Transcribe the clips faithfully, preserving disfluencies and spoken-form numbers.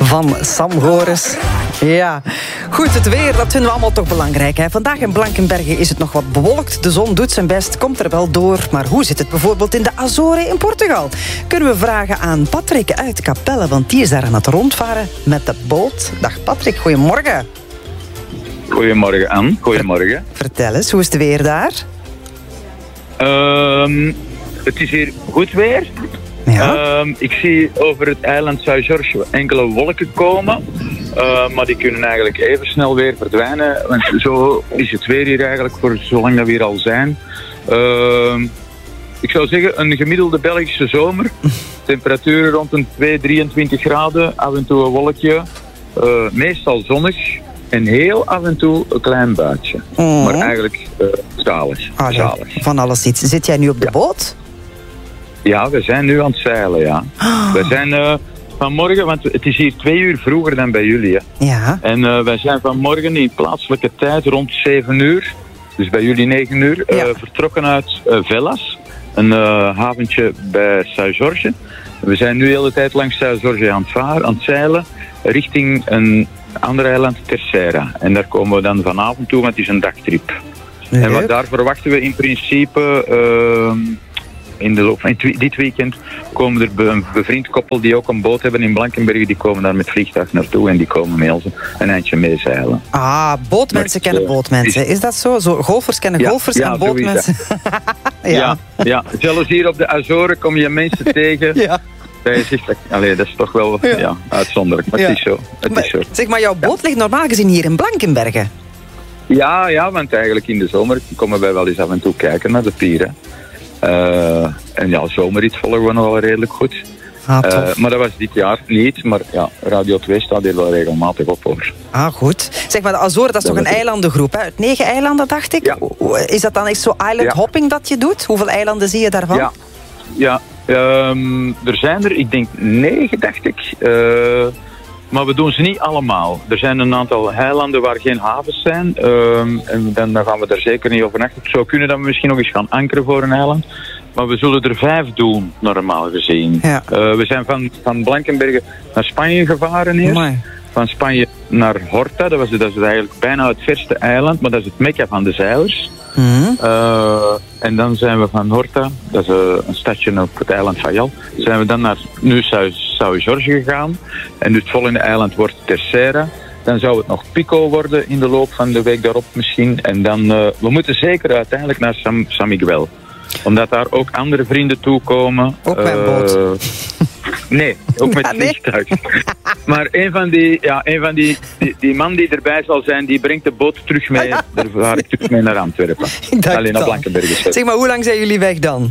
van Sam Goris. Ja, goed, het weer, dat vinden we allemaal toch belangrijk. Hè? Vandaag in Blankenberge is het nog wat bewolkt. De zon doet zijn best, komt er wel door. Maar hoe zit het bijvoorbeeld in de Azoren in Portugal? Kunnen we vragen aan Patrick uit Capelle, want die is daar aan het rondvaren met de boot. Dag Patrick, goedemorgen. Goedemorgen, Anne. Goedemorgen. Vertel eens, hoe is het weer daar? Um, het is hier goed weer. Ja. Um, ik zie over het eiland São-Jorge enkele wolken komen. Uh, maar die kunnen eigenlijk even snel weer verdwijnen. Want zo is het weer hier eigenlijk voor zolang dat we hier al zijn. Uh, ik zou zeggen, een gemiddelde Belgische zomer. Temperaturen rond een twee, drieëntwintig graden. Af en toe een wolkje. Uh, meestal zonnig. En heel af en toe een klein buitje. Oh. Maar eigenlijk uh, zalig. Ah, zalig. Van alles iets. Zit jij nu op de Ja. boot? Ja, we zijn nu aan het zeilen, ja. Oh. We zijn uh, vanmorgen, want het is hier twee uur vroeger dan bij jullie. Hè. Ja. En uh, wij zijn vanmorgen in plaatselijke tijd rond zeven uur, dus bij jullie negen uur, uh, Ja. vertrokken uit uh, Velas, een uh, haventje bij São-Jorge. We zijn nu de hele tijd langs São-Jorge aan het varen, aan het zeilen, richting een ander eiland, Terceira. En daar komen we dan vanavond toe, want het is een dagtrip. Leuk. En wat daar verwachten we in principe... Uh, in de loop van dit weekend komen er een bevriend koppel die ook een boot hebben in Blankenberge. Die komen daar met vliegtuig naartoe en die komen met ons een eindje meezeilen. Ah, bootmensen Maar, kennen uh, bootmensen. is- Is dat zo? Zo golfers kennen Ja, golfers ja, en zo is bootmensen. Ja. Ja, ja. Zelfs hier op de Azoren kom je mensen tegen. Ja. Dat je zegt, allee, dat is toch wel Ja. ja, uitzonderlijk. Maar Ja. het is zo. Het Maar, is zo. zeg maar, jouw boot ligt normaal gezien hier in Blankenberge. Ja, ja, want eigenlijk in de zomer komen wij wel eens af en toe kijken naar de pieren. Uh, en ja, zomerrit volgen we nog wel redelijk goed. Ah, tof. Uh, maar dat was dit jaar niet. Maar ja, Radio twee staat hier wel regelmatig op hoor. Ah, goed. Zeg maar, de Azoren, dat is Dat toch een was het. eilandengroep, hè? Uit negen eilanden, dacht ik? Ja. Hoe- Is dat dan echt zo island Ja. hopping dat je doet? Hoeveel eilanden zie je daarvan? Ja, ja um, er zijn er, ik denk negen, dacht ik. Uh, maar we doen ze niet allemaal. Er zijn een aantal eilanden waar geen havens zijn. Um, en dan, dan gaan we daar zeker niet overnachten. Het zou kunnen dat we misschien nog eens gaan ankeren voor een eiland. Maar we zullen er vijf doen, normaal gezien. Ja. Uh, we zijn van, van Blankenberge naar Spanje gevaren eerst. Amai. Van Spanje naar Horta. Dat, was, dat is eigenlijk bijna het verste eiland. Maar dat is het mekka van de zeilers. Mhm. Uh, en dan zijn we van Horta, dat is uh, een stadje op het eiland Fayal, zijn we dan naar nu São-Jorge gegaan. En nu het volgende eiland wordt Terceira. Dan zou het nog Pico worden in de loop van de week daarop misschien. En dan, uh, we moeten zeker uiteindelijk naar San, San Miguel. Omdat daar ook andere vrienden toekomen. Ook met een Uh, boot. Nee, ook met Ja, nee. vliegtuig. Maar een van, die, ja, een van die, die, die man die erbij zal zijn, die brengt de boot terug mee. Ah, ja. Daar vaar ik terug mee naar Antwerpen. Ik dacht Alleen naar al. Blankenberge. Zeg maar, hoe lang zijn jullie weg dan?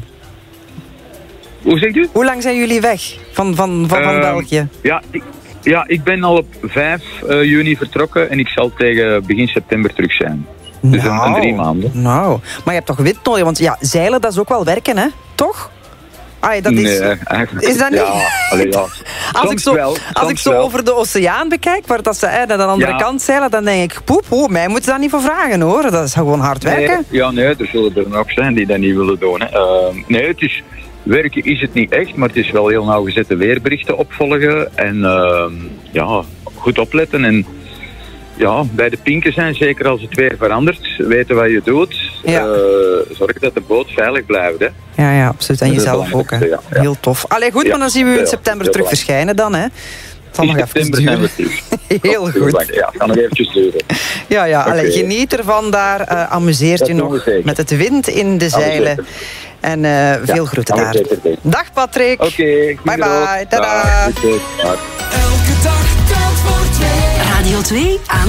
Hoe zegt u? Hoe lang zijn jullie weg van, van, van, van Ehm, België? Ja ik, ja, ik ben al op vijf juni vertrokken en ik zal tegen begin september terug zijn. Dus een, een drie maanden. Nou, maar je hebt toch wind nodig? Want ja, zeilen, dat is ook wel werken, hè? Toch? Ah, dat is... Nee, eigenlijk. Is dat niet? Ja, allee, ja. Als Soms ik zo, wel, als soms ik zo wel. over de oceaan bekijk, waar dat ze hè, naar de andere Ja. kant zeilen, dan denk ik, poep, oh, mij moeten ze daar niet voor vragen, hoor. Dat is gewoon hard werken. Nee, ja, nee, er zullen er nog zijn die dat niet willen doen. Hè. Uh, nee, het is, werken is het niet echt, maar het is wel heel nauwgezette weerberichten opvolgen. En uh, ja, goed opletten. En ja, bij de pinken zijn, zeker als het weer verandert, weten wat je doet. Ja. Uh, zorg dat de boot veilig blijft. Hè. Ja, ja, absoluut. En Dat is jezelf het ook, hè. belangrijkste, ja. Heel tof. Allee, goed, Ja, maar dan zien we u in ja, september heel terug verschijnen dan, hè. Het zal In nog even september zijn we duren. terug. Heel goed. Ja, het kan nog eventjes duren. Ja, ja, allee, Oké. geniet ervan daar. Uh, amuseert Dat je doen we nog zeker. met het wind in de Gaan we zeilen. zeker. En uh, veel Ja, groeten gaan we daar. zeker doen. Dag Patrick. Oké, okay, Bye bye. Tada. Dag. Elke dag telt voor twee. Radio twee aan